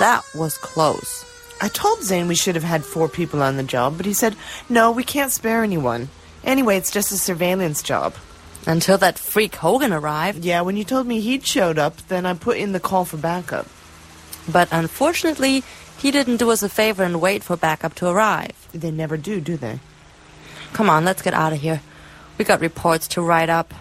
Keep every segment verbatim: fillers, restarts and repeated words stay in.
That was close. I told Zane we should have had four people on the job, but he said, no, we can't spare anyone. Anyway, it's just a surveillance job. Until that freak Hogan arrived. Yeah, when you told me he'd showed up, then I put in the call for backup. But unfortunately, he didn't do us a favor and wait for backup to arrive. They never do, do they? Come on, let's get out of here. We got reports to write up.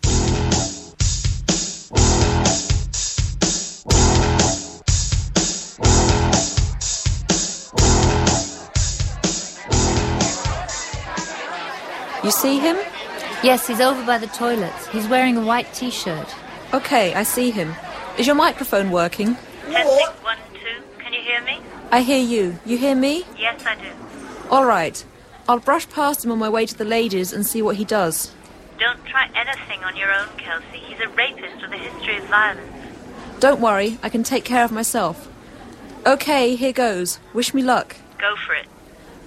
You see him? Yes, he's over by the toilets. He's wearing a white T-shirt. Okay, I see him. Is your microphone working? Testing one, two. Can you hear me? I hear you. You hear me? Yes, I do. All right. I'll brush past him on my way to the ladies and see what he does. Don't try anything on your own, Kelsey. He's a rapist with a history of violence. Don't worry, I can take care of myself. Okay, here goes. Wish me luck. Go for it.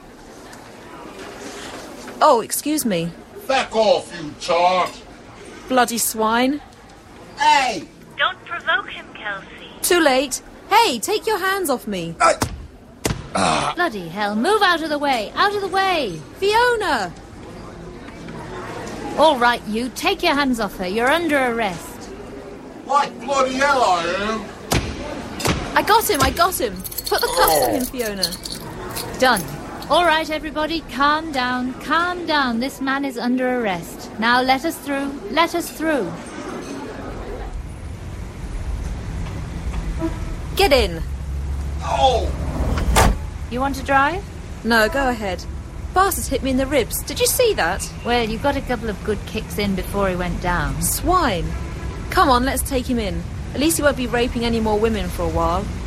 Oh, excuse me. Back off, you tart! Bloody swine. Hey! Don't provoke him, Kelsey. Too late. Hey, take your hands off me. Uh, Ah. Bloody hell, move out of the way, out of the way. Fiona! All right, you, take your hands off her. You're under arrest. Like bloody hell I am! I got him, I got him. Put the cuffs on him, Fiona. Done. All right, everybody, calm down, calm down. This man is under arrest. Now let us through, let us through. Get in. Oh! You want to drive? No, go ahead. Bastard hit me in the ribs. Did you see that? Well, you got a couple of good kicks in before he went down. Swine. Come on, let's take him in. At least he won't be raping any more women for a while.